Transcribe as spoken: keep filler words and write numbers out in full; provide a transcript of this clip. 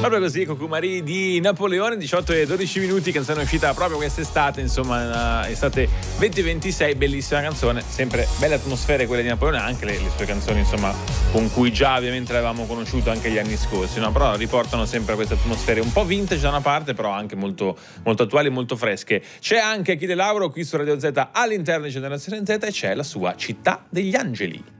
Proprio così, Cucumari di Napoleone, diciotto e dodici minuti, canzone uscita proprio quest'estate, insomma, estate venti ventisei, bellissima canzone, sempre belle atmosfere quelle di Napoleone, anche le, le sue canzoni, insomma, con cui già ovviamente l'avevamo conosciuto anche gli anni scorsi, no? Però riportano sempre queste atmosfere un po' vintage da una parte, però anche molto, molto attuali e molto fresche. C'è anche Achille Lauro qui su Radio Z all'interno di Generazione Z e c'è la sua Città degli Angeli.